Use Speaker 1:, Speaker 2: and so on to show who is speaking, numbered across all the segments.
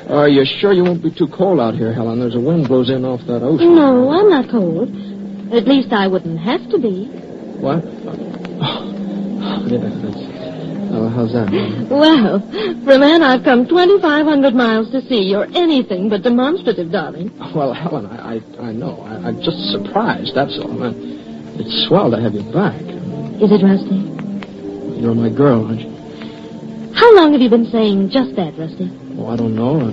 Speaker 1: Are you sure you won't be too cold out here, Helen? There's a wind blows in off that ocean.
Speaker 2: No, I'm not cold. At least I wouldn't have to be.
Speaker 1: What? How's that?
Speaker 2: Well, for a man I've come 2,500 miles to see, you're anything but demonstrative, darling.
Speaker 1: Well, Helen, I know. I'm just surprised, that's all. It's swell to have you back.
Speaker 2: Is it, Rusty?
Speaker 1: You're my girl, aren't you?
Speaker 2: How long have you been saying just that, Rusty?
Speaker 1: Oh, I don't know.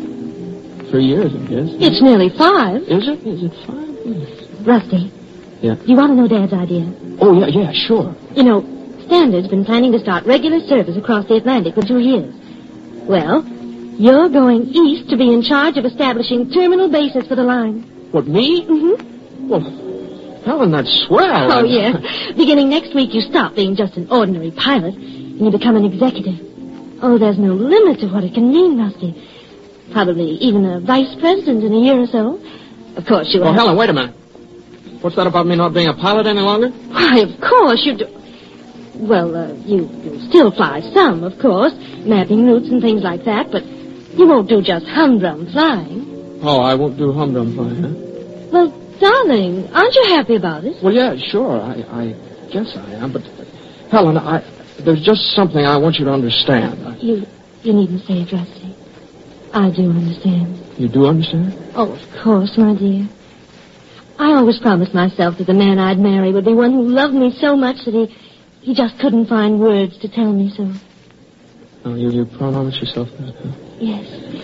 Speaker 1: 3 years, I guess.
Speaker 2: It's nearly 5.
Speaker 1: Is it? Is it 5? Yes.
Speaker 2: Rusty.
Speaker 1: Yeah?
Speaker 2: You want to know Dad's idea?
Speaker 1: Oh, yeah, sure.
Speaker 2: You know, Standard's been planning to start regular service across the Atlantic for 2 years. Well, you're going east to be in charge of establishing terminal bases for the line.
Speaker 1: What, me?
Speaker 2: Mm-hmm.
Speaker 1: Well, Helen, that's swell.
Speaker 2: Oh, yes. Beginning next week, you stop being just an ordinary pilot, and you become an executive. Oh, there's no limit to what it can mean, Rusty. Probably even a vice president in a year or so. Of course, you...
Speaker 1: Oh, Helen, wait a minute. What's that about me not being a pilot any longer?
Speaker 2: Why, of course you do. Well, you still fly some, of course, mapping routes and things like that, but you won't do just humdrum flying.
Speaker 1: Oh, I won't do humdrum flying, huh?
Speaker 2: Well, darling, aren't you happy about it?
Speaker 1: Well, yeah, sure. I guess I am, but Helen, there's just something I want you to understand.
Speaker 2: You needn't say it, Rusty. I do understand.
Speaker 1: You do understand?
Speaker 2: Oh, of course, my dear. I always promised myself that the man I'd marry would be one who loved me so much that he just couldn't find words to tell me so.
Speaker 1: Oh, you promised yourself that, huh?
Speaker 2: Yes.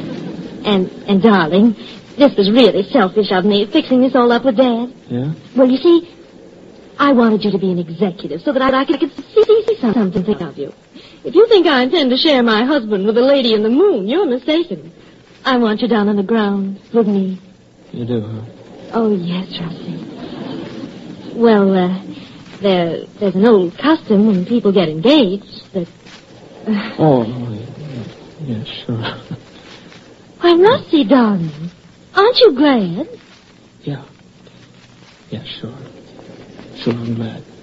Speaker 2: And darling, this was really selfish of me, fixing this all up with Dad.
Speaker 1: Yeah?
Speaker 2: Well, you see, I wanted you to be an executive so that I could see something of you. If you think I intend to share my husband with a lady in the moon, you're mistaken. I want you down on the ground with me.
Speaker 1: You do, huh?
Speaker 2: Oh, yes, Rusty. Well, there's an old custom when people get engaged that...
Speaker 1: Yeah, sure.
Speaker 2: Why, Rusty, darling, aren't you glad?
Speaker 1: Yeah. Yeah, sure. Sure, I'm glad.